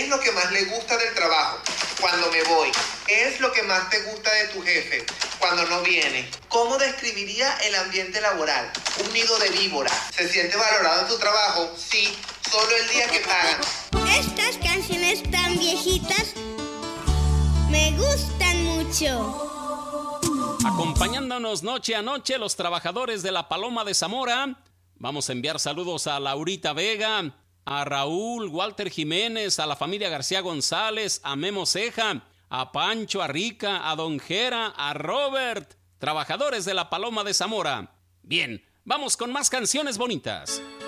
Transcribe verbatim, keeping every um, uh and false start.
es lo que más le gusta del trabajo? Cuando me voy. ¿Qué es lo que más te gusta de tu jefe? Cuando no viene. ¿Cómo describiría el ambiente laboral? Un nido de víboras. ¿Se siente valorado en tu trabajo? Sí, solo el día que pagan. Estas canciones tan viejitas me gustan mucho. Acompañándonos noche a noche los trabajadores de la Paloma de Zamora, vamos a enviar saludos a Laurita Vega, a Raúl, Walter Jiménez, a la familia García González, a Memo Ceja, a Pancho, a Rica, a Don Jera, a Robert, trabajadores de la Paloma de Zamora. Bien, vamos con más canciones bonitas.